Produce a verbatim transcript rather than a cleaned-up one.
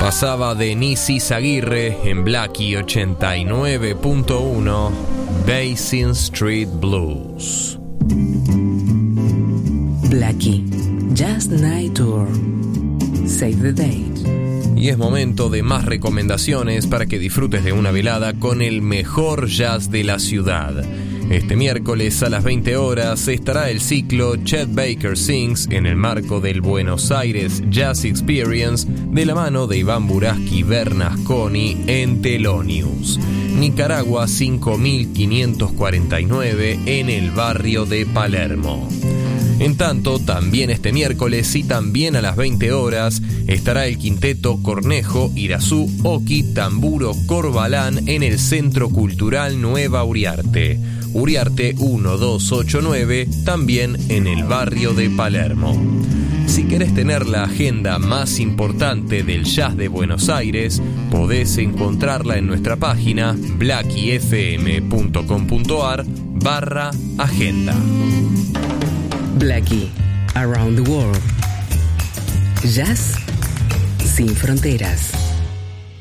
Pasaba Denise Izaguirre en Blackie ochenta y nueve punto uno, Basin Street Blues. Blackie, Jazz Night Tour. Save the date. Y es momento de más recomendaciones para que disfrutes de una velada con el mejor jazz de la ciudad. Este miércoles a las veinte horas estará el ciclo Chet Baker Sings en el marco del Buenos Aires Jazz Experience de la mano de Iván Buraski Bernasconi en Thelonious, Nicaragua cinco mil quinientos cuarenta y nueve en el barrio de Palermo. En tanto, también este miércoles y también a las veinte horas estará el quinteto Cornejo, Irazú, Oki, Tamburo, Corbalán en el Centro Cultural Nueva Uriarte. Uriarte uno dos ocho nueve, también en el barrio de Palermo. Si querés tener la agenda más importante del jazz de Buenos Aires, podés encontrarla en nuestra página blackiefm.com.ar barra agenda. Blackie, Around the World. Jazz sin fronteras.